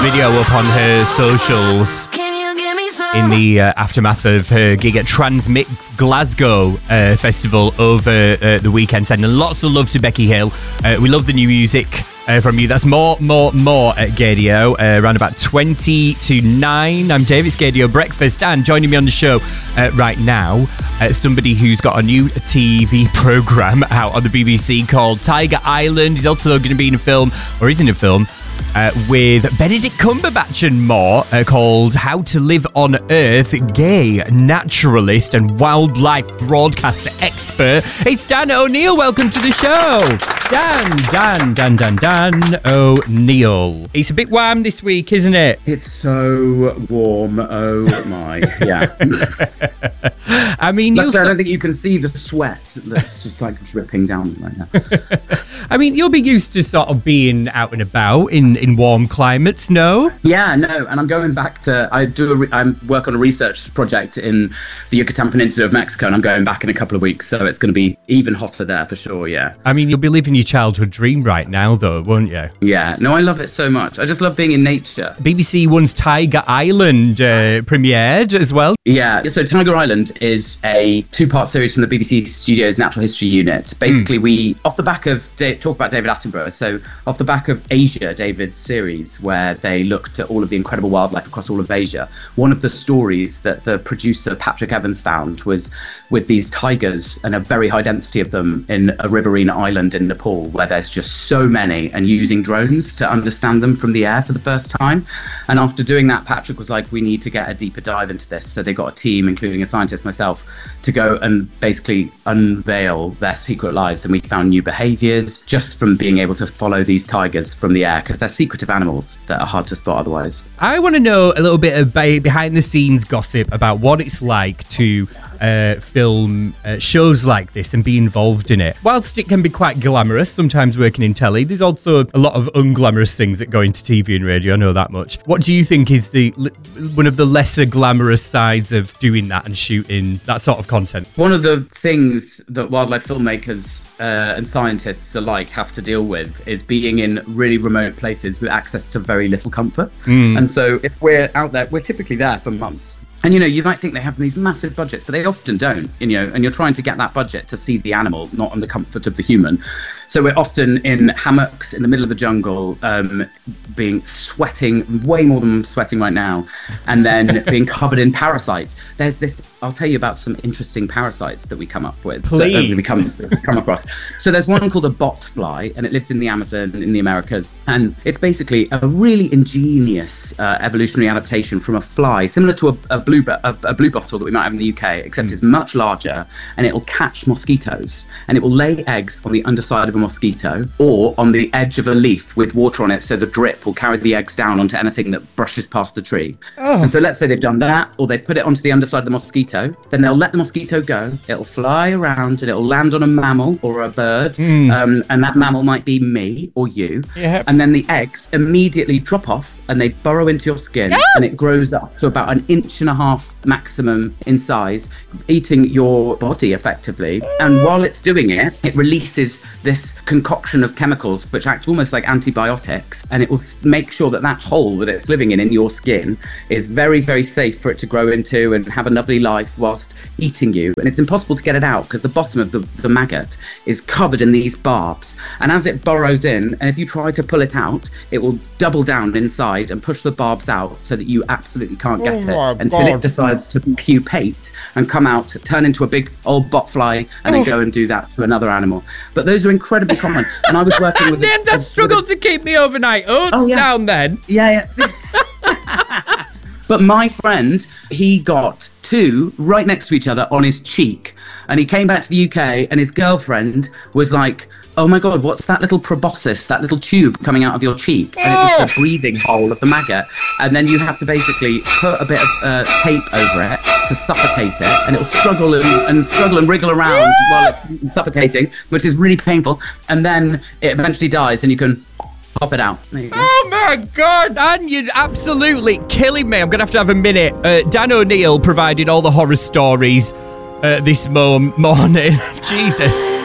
video up on her socials in the aftermath of her gig at Transmit Glasgow Festival over the weekend, sending lots of love to Becky Hill. We love the new music from you. That's more at Gaydio, around about 20 to 9. I'm David, it's Gaydio Breakfast, and joining me on the show right now, somebody who's got a new TV programme out on the BBC called Tiger Island. He's also going to be in a film, or is in a film, with Benedict Cumberbatch and more, called How to Live on Earth. Gay naturalist and wildlife broadcaster expert. It's Dan O'Neill. Welcome to the show. Dan O'Neill. It's a bit warm this week, isn't it? It's so warm. Oh my. Yeah. I mean, I don't think you can see the sweat that's just like dripping down right now. I mean, you'll be used to sort of being out and about in warm climates, no? Yeah, no. And I'm going back to, I work on a research project in the Yucatan Peninsula of Mexico, and I'm going back in a couple of weeks, so it's going to be even hotter there for sure, yeah. I mean, you'll be living your childhood dream right now, though, won't you? Yeah, no, I love it so much. I just love being in nature. BBC One's Tiger Island premiered as well. Yeah, so Tiger Island is a 2-part series from the BBC Studios Natural History Unit. Basically, we, off the back of, talk about David Attenborough, so off the back of Asia, David's series, where they looked at all of the incredible wildlife across all of Asia, one of the stories that the producer Patrick Evans found was with these tigers and a very high density of them in a riverine island in Nepal, where there's just so many, and using drones to understand them from the air for the first time. And after doing that, Patrick was like, we need to get a deeper dive into this. So they got a team, including a scientist, myself, to go and basically unveil their secret lives. And we found new behaviors just from being able to follow these tigers from the air, because they're secretive animals that are hard to spot otherwise. I want to know a little bit of behind the scenes gossip about what it's like to film shows like this and be involved in it. Whilst it can be quite glamorous, sometimes working in telly, there's also a lot of unglamorous things that go into TV and radio, I know that much. What do you think is one of the lesser glamorous sides of doing that and shooting that sort of content? One of the things that wildlife filmmakers and scientists alike have to deal with is being in really remote places with access to very little comfort. And so if we're out there, we're typically there for months. And, you might think they have these massive budgets, but they often don't, and you're trying to get that budget to see the animal, not on the comfort of the human. So we're often in hammocks in the middle of the jungle, sweating, way more than I'm sweating right now, and then being covered in parasites. There's this, I'll tell you about some interesting parasites that we come up with. Please. So, we come across. So there's one called a bot fly, and it lives in the Amazon in the Americas. And it's basically a really ingenious evolutionary adaptation from a fly, similar to a blue bottle that we might have in the UK, except it's much larger, and it will catch mosquitoes, and it will lay eggs on the underside of a mosquito or on the edge of a leaf with water on it, so the drip will carry the eggs down onto anything that brushes past the tree. And so let's say they've done that, or they've put it onto the underside of the mosquito, then they'll let the mosquito go, it'll fly around and it'll land on a mammal or a bird, and that mammal might be me or you, and then the eggs immediately drop off and they burrow into your skin, and it grows up to about 1.5 inches maximum in size, eating your body effectively. And while it's doing it, it releases this concoction of chemicals which act almost like antibiotics, and it will make sure that hole that it's living in your skin is very, very safe for it to grow into and have a lovely life whilst eating you. And it's impossible to get it out because the bottom of the maggot is covered in these barbs, and as it burrows in, and if you try to pull it out, it will double down inside and push the barbs out so that you absolutely can't get it until it decides to pupate and come out, turn into a big old botfly, and then go and do that to another animal. But those are incredibly common. And I was working with that struggled to keep me overnight oats down then. Yeah. But my friend, he got 2 right next to each other on his cheek, and he came back to the UK, and his girlfriend was like, oh my God, what's that little proboscis, that little tube coming out of your cheek? And it was the breathing hole of the maggot. And then you have to basically put a bit of tape over it to suffocate it, and it'll struggle and wriggle around while it's suffocating, which is really painful. And then it eventually dies, and you can pop it out. There you go. Oh my God, Dan, you're absolutely killing me. I'm going to have a minute. Dan O'Neill provided all the horror stories this morning. Jesus.